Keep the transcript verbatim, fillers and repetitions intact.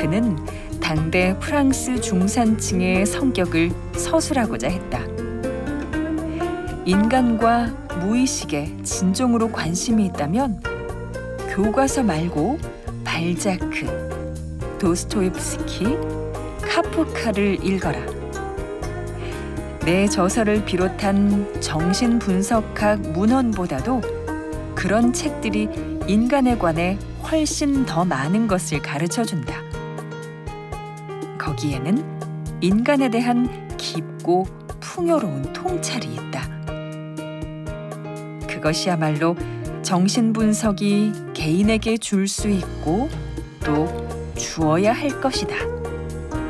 그는 당대 프랑스 중산층의 성격을 서술하고자 했다. 인간과 무의식에 진정으로 관심이 있다면 교과서 말고 발자크, 도스토옙스키, 카프카를 읽어라. 내 저서를 비롯한 정신분석학 문헌보다도 그런 책들이 인간에 관해 훨씬 더 많은 것을 가르쳐준다. 거기에는 인간에 대한 깊고 풍요로운 통찰이 있다. 그것이야말로 정신분석이 개인에게 줄 수 있고 또 주어야 할 것이다.